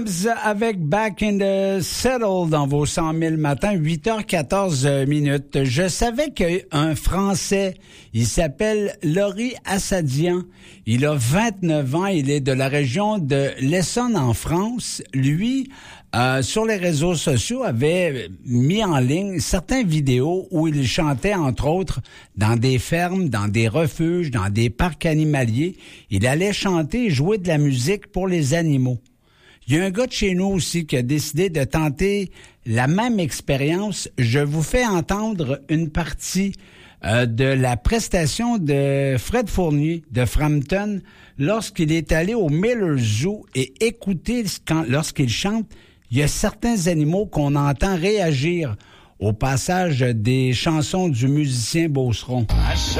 Avec Back in the Saddle dans vos 100 000 matins, 8h14 minutes. Je savais qu'un Français, il s'appelle Laurie Assadian. Il a 29 ans, il est de la région de l'Essonne en France. Lui, sur les réseaux sociaux, avait mis en ligne certaines vidéos où il chantait, entre autres, dans des fermes, dans des refuges, dans des parcs animaliers. Il allait chanter et jouer de la musique pour les animaux. Il y a un gars de chez nous aussi qui a décidé de tenter la même expérience. Je vous fais entendre une partie de la prestation de Fred Fournier de Frampton lorsqu'il est allé au Miller Zoo et écoutez lorsqu'il chante, il y a certains animaux qu'on entend réagir au passage des chansons du musicien Beauceron. I saw